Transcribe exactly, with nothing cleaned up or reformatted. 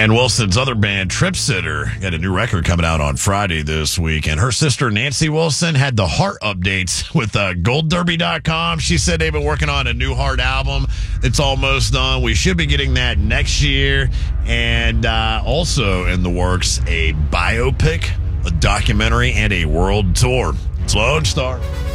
Ann Wilson's other band, Trip Sitter, had a new record coming out on Friday this week. And her sister, Nancy Wilson, had the Heart updates with uh, gold derby dot com. She said they've been working on a new Heart album. It's almost done. We should be getting that next year. And uh, also in the works, a biopic, a documentary, and a world tour. It's Lone Star.